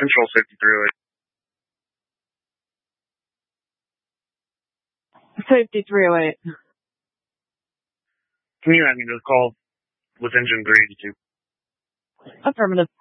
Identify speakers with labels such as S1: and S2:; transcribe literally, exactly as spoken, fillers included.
S1: Control fifty-three oh eight.
S2: fifty-three oh eight.
S1: Can you add me to the call with engine three eighty-two?
S2: Affirmative.